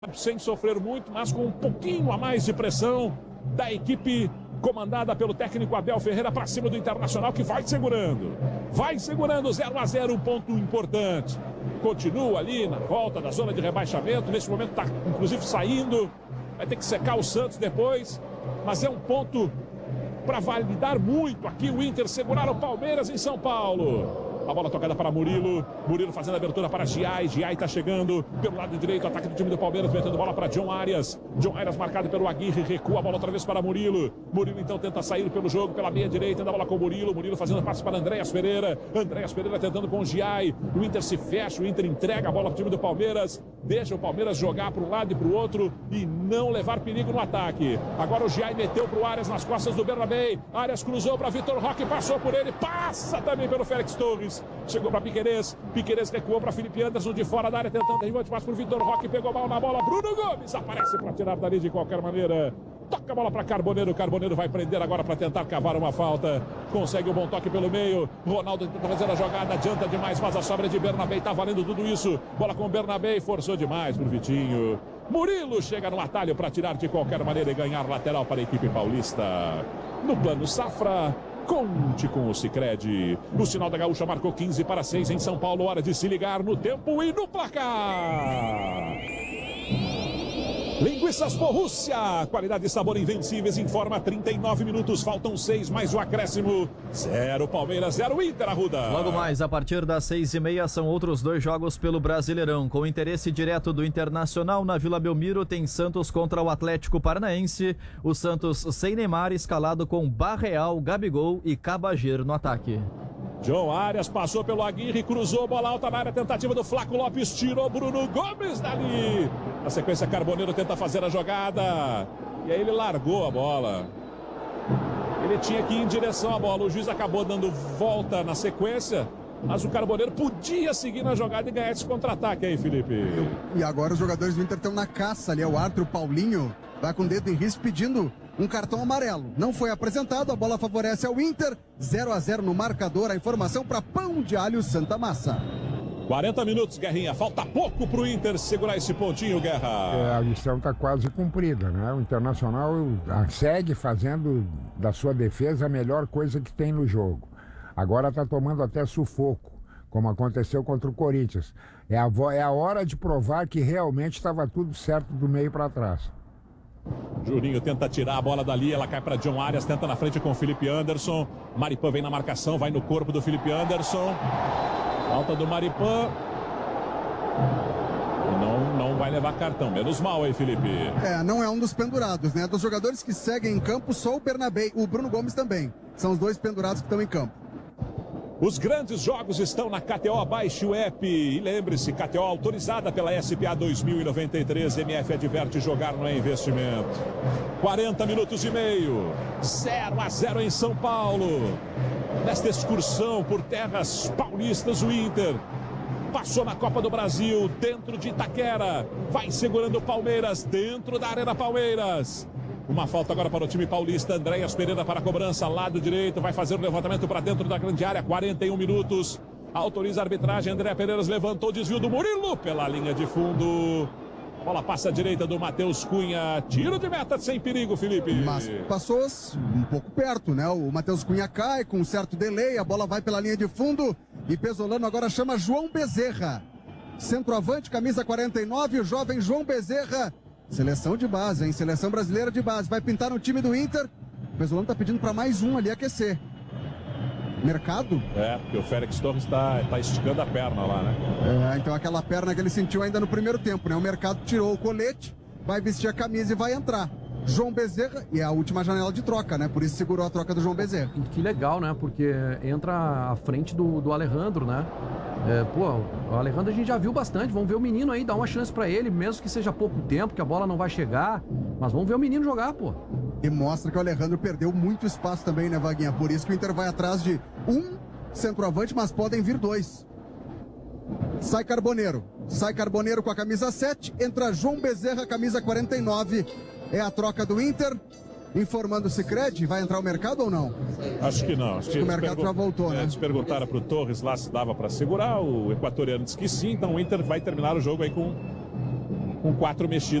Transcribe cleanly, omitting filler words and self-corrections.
sem sofrer muito, mas com um pouquinho a mais de pressão da equipe comandada pelo técnico Abel Ferreira para cima do Internacional, que vai segurando 0-0, um ponto importante. Continua ali na volta da zona de rebaixamento, nesse momento está inclusive saindo, vai ter que secar o Santos depois, mas é um ponto para validar muito aqui o Inter segurar o Palmeiras em São Paulo. A bola tocada para Murilo fazendo a abertura para Giai está chegando pelo lado direito, ataque do time do Palmeiras, metendo bola para John Arias marcado pelo Aguirre, recua a bola outra vez para Murilo então tenta sair pelo jogo, pela meia direita, da bola com Murilo fazendo passe para Andréas Pereira tentando com o Giai, o Inter se fecha, o Inter entrega a bola para o time do Palmeiras, deixa o Palmeiras jogar para um lado e para o outro e não levar perigo no ataque. Agora o Giai meteu para o Arias nas costas do Bernabé, Arias cruzou para Vitor Roque, passou por ele, passa também pelo Félix Torres, chegou para Piquerez recuou para Felipe Anderson de fora da área, tentando derrubante, passa por Vitor Roque, pegou mal na bola, Bruno Gomes aparece para tirar dali de qualquer maneira, toca a bola para Carboneiro vai prender agora para tentar cavar uma falta, consegue um bom toque pelo meio, Ronaldo tenta fazer a jogada, adianta demais, faz a sobra de Bernabé, tá valendo tudo isso, bola com Bernabé, forçou demais pro Vitinho, Murilo chega no atalho para tirar de qualquer maneira e ganhar lateral para a equipe paulista. No plano Safra, conte com o Sicredi. O sinal da Gaúcha marcou 15-6 em São Paulo. Hora de se ligar no tempo e no placar. Linguiças Borrússia, qualidade e sabor invencíveis, informa 39 minutos, faltam 6 mais o acréscimo, 0 Palmeiras, 0 Inter, Arruda. Logo mais, a partir das 6h30, são outros 2 jogos pelo Brasileirão, com interesse direto do Internacional na Vila Belmiro, tem Santos contra o Atlético Paranaense, o Santos sem Neymar, escalado com Barreal, Gabigol e Cabagir no ataque. John Arias passou pelo Aguirre, cruzou, bola alta na área, tentativa do Flaco Lopes, tirou Bruno Gomes dali. Na sequência, Carboneiro tenta fazer a jogada. E aí ele largou a bola. Ele tinha que ir em direção à bola. O juiz acabou dando volta na sequência, mas o Carboneiro podia seguir na jogada e ganhar esse contra-ataque aí, Felipe. E agora os jogadores do Inter estão na caça ali. O árbitro Paulinho vai com o dedo em risco pedindo um cartão amarelo. Não foi apresentado, a bola favorece ao Inter. 0-0 no marcador, a informação para Pão de Alho Santa Massa. 40 minutos, Guerrinha. Falta pouco pro Inter segurar esse pontinho, Guerra. A missão está quase cumprida, né? O Internacional segue fazendo da sua defesa a melhor coisa que tem no jogo. Agora está tomando até sufoco, como aconteceu contra o Corinthians. É a hora de provar que realmente estava tudo certo do meio para trás. Juninho tenta tirar a bola dali, ela cai para John Arias, tenta na frente com o Felipe Anderson. Maripan vem na marcação, vai no corpo do Felipe Anderson. Falta do Maripan. Não vai levar cartão, menos mal aí, Felipe. Não é um dos pendurados, né? Dos jogadores que seguem em campo, só o Bernabé, o Bruno Gomes também. São os 2 pendurados que estão em campo. Os grandes jogos estão na KTO, baixe o app e lembre-se, KTO autorizada pela SPA 2093, MF adverte, jogar não é investimento. 40 minutos e meio, 0-0 em São Paulo. Nesta excursão por terras paulistas, o Inter passou na Copa do Brasil, dentro de Itaquera, vai segurando o Palmeiras, dentro da Arena Palmeiras. Uma falta agora para o time paulista, Andréas Pereira para a cobrança, lado direito, vai fazer o levantamento para dentro da grande área, 41 minutos, autoriza a arbitragem, André Pereira levantou o desvio do Murilo pela linha de fundo, bola passa à direita do Matheus Cunha, tiro de meta sem perigo, Felipe. Mas passou um pouco perto, né? O Matheus Cunha cai com um certo delay, a bola vai pela linha de fundo e Pesolano agora chama João Bezerra, centroavante, camisa 49, o jovem João Bezerra. Seleção de base, hein? Seleção brasileira de base. Vai pintar no time do Inter. O Pesolano tá pedindo para mais um ali aquecer. Mercado? Porque o Félix Torres tá esticando a perna lá, né? Então aquela perna que ele sentiu ainda no primeiro tempo, né? O Mercado tirou o colete, vai vestir a camisa e vai entrar. João Bezerra, e é a última janela de troca, né? Por isso segurou a troca do João Bezerra. Que legal, né? Porque entra à frente do Alejandro, né? O Alejandro a gente já viu bastante, vamos ver o menino aí, dá uma chance pra ele, mesmo que seja pouco tempo, que a bola não vai chegar, mas vamos ver o menino jogar, pô. E mostra que o Alejandro perdeu muito espaço também, né, Vaguinha? Por isso que o Inter vai atrás de um centroavante, mas podem vir 2. Sai Carboneiro com a camisa 7, entra João Bezerra, camisa 49, é a troca do Inter. Informando o Sicredi, vai entrar o Mercado ou não? Acho que não. Acho que o Mercado já voltou, né? Eles perguntaram para o Torres lá se dava para segurar, o equatoriano disse que sim, então o Inter vai terminar o jogo aí com com 4 mexidas.